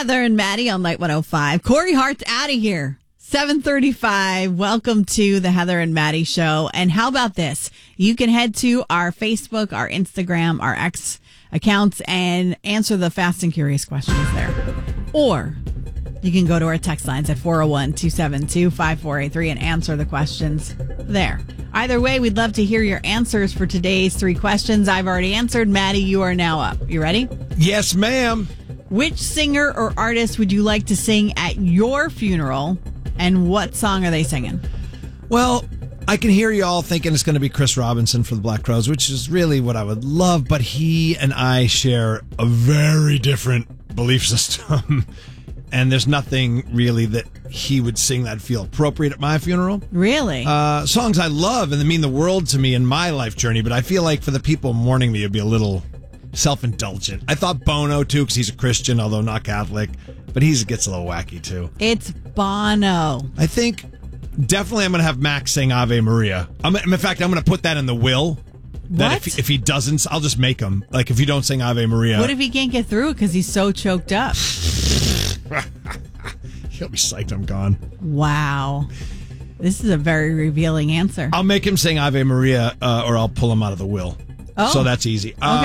Heather and Maddie on Light 105. Corey Hart's out of here. 7:35. Welcome to the Heather and Maddie show. And how about this? You can head to our Facebook, our Instagram, our X accounts and answer the fast and curious questions there. Or you can go to our text lines at 401-272-5483 and answer the questions there. Either way, we'd love to hear your answers for today's 3 questions. I've already answered. Maddie, you are now up. You ready? Yes, ma'am. Which singer or artist would you like to sing at your funeral, and what song are they singing? Well, I can hear you all thinking it's going to be Chris Robinson for the Black Crowes, which is really what I would love, but he and I share a very different belief system, and there's nothing really that he would sing that feel appropriate at my funeral. Really? Songs I love and that mean the world to me in my life journey, but I feel like for the people mourning me, it'd be a little self-indulgent. I thought Bono, too, because he's a Christian, although not Catholic, but he gets a little wacky, too. It's Bono. I think definitely I'm going to have Max sing Ave Maria. In fact, I'm going to put that in the will. That What? if he doesn't, I'll just make him. Like, if you don't sing Ave Maria. What if he can't get through it because he's so choked up? He'll be psyched I'm gone. Wow. This is a very revealing answer. I'll make him sing Ave Maria, or I'll pull him out of the will. Oh. So that's easy. Okay.